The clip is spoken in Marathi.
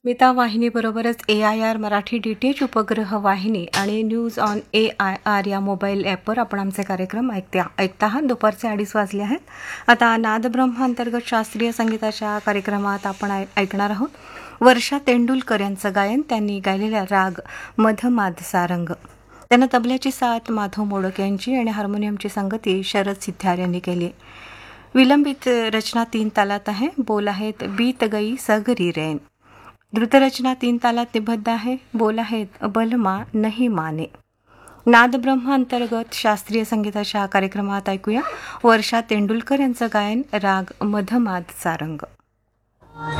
मिता वाहिनीबरोबरच AIR मराठी DTH उपग्रह वाहिनी आणि न्यूज ऑन AIR या मोबाईल ॲपवर आपण आमचे कार्यक्रम ऐकता आहात. दुपारचे 2:30 वाजले आहेत. आता नादब्रह्म अंतर्गत शास्त्रीय संगीताच्या कार्यक्रमात आपण ऐकणार आहोत वर्षा तेंडुलकर यांचं गायन. त्यांनी गायलेला राग मधमाद सारंग. त्यांना तबल्याची साथ माधव मोडक यांची आणि हार्मोनियमची संगती शरद सिद्धार यांनी केली. विलंबित रचना 3 तालात आहे. बोल आहेत बीत गई सगरी रैन. द्रुतरचना 3 तालात निबद्ध आहे. बोल आहेत बलमा नहीं माने. नादब्रह्म अंतर्गत शास्त्रीय संगीताच्या कार्यक्रमात ऐकूया वर्षा तेंडुलकर यांचं गायन राग मधमाद सारंग.